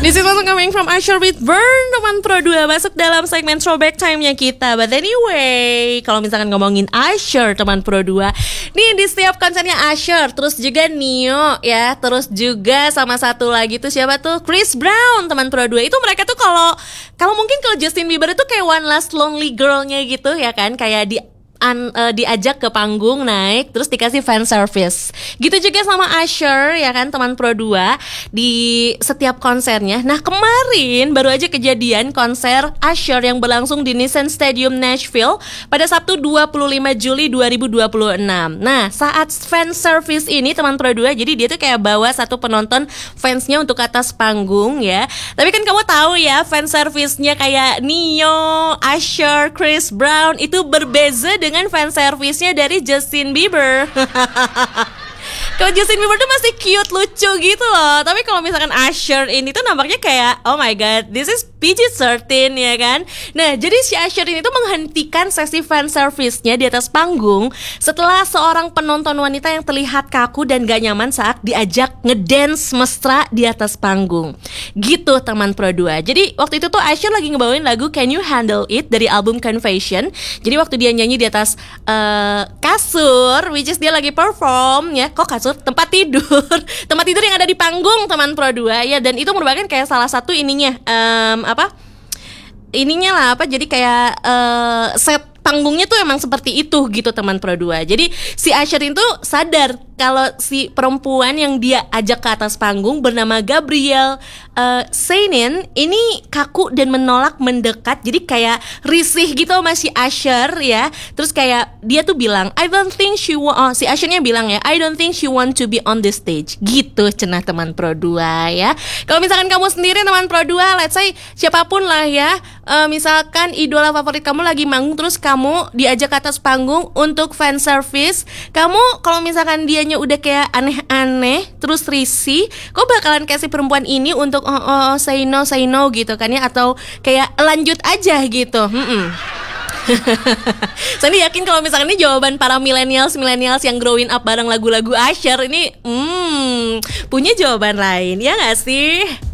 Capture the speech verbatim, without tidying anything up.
This is also coming from Usher with Burn, teman Pro dua, masuk dalam segmen throwback time-nya kita. But anyway, kalau misalkan ngomongin Usher, teman Pro dua, nih di setiap konsernya Usher, terus juga Nio ya, terus juga sama satu lagi tuh siapa tuh? Chris Brown, teman Pro dua. Itu mereka tuh kalau kalau mungkin kalau Justin Bieber itu kayak one last lonely girl-nya gitu ya kan, kayak di An, uh, diajak ke panggung naik terus dikasih fan service. Gitu juga sama Usher ya kan, teman Pro dua, di setiap konsernya. Nah kemarin baru aja kejadian konser Usher yang berlangsung di Nissan Stadium Nashville pada Sabtu dua puluh lima Juli dua ribu dua puluh enam. Nah saat fan service ini, teman Pro dua, jadi dia tuh kayak bawa satu penonton fansnya untuk ke atas panggung ya. Tapi kan kamu tahu ya, fan service-nya kayak Nio, Usher, Chris Brown itu berbeza dengan dengan fan service-nya dari Justin Bieber. Kalau Justin Bieber tuh masih cute, lucu gitu loh. Tapi kalau misalkan Usher ini tuh nampaknya kayak, oh my god, this is P G thirteen ya kan. Nah jadi si Usher ini tuh menghentikan sesi fan service-nya di atas panggung setelah seorang penonton wanita yang terlihat kaku dan gak nyaman saat diajak ngedance mesra di atas panggung. Gitu teman Pro dua. Jadi waktu itu tuh Usher lagi ngebawain lagu Can You Handle It dari album Confession. Jadi waktu dia nyanyi di atas uh, kasur, which is dia lagi perform ya. Kok kasur? Tempat tidur. Tempat tidur yang ada di panggung, teman Pro dua ya. Dan itu merupakan kayak salah satu ininya um, apa ininya lah apa jadi kayak uh, set panggungnya tuh emang seperti itu gitu, teman Pro dua. Jadi si Usher itu sadar kalau si perempuan yang dia ajak ke atas panggung bernama Gabrielle uh, Seinin ini kaku dan menolak mendekat. Jadi kayak risih gitu sama si Usher ya. Terus kayak dia tuh bilang, I don't think she wa- oh, si Ushernya bilang ya, I don't think she want to be on the stage. Gitu cenah teman Pro dua ya. Kalau misalkan kamu sendiri teman Pro dua, let's say siapapun lah ya, uh, misalkan idola favorit kamu lagi manggung terus kamu diajak ke atas panggung untuk fan service, kamu kalau misalkan dianya udah kayak aneh-aneh terus risih, kok bakalan kasih perempuan ini untuk oh, oh say no say no gitu kan ya, atau kayak lanjut aja gitu. Mm-mm. Saya yakin kalau misalkan ini jawaban para millennials millennials yang growing up bareng lagu-lagu Usher ini, hmm, punya jawaban lain ya nggak sih?